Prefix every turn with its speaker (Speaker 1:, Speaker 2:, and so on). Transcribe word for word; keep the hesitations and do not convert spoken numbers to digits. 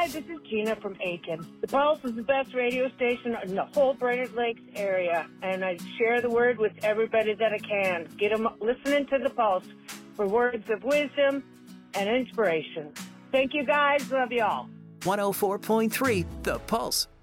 Speaker 1: Hi, this is Gina from Aiken. The Pulse is the best radio station in the whole Brainerd Lakes area, and I share the word with everybody that I can. Get them listening to the Pulse for words of wisdom and inspiration. Thank you, guys. Love you all.
Speaker 2: one oh four point three The Pulse.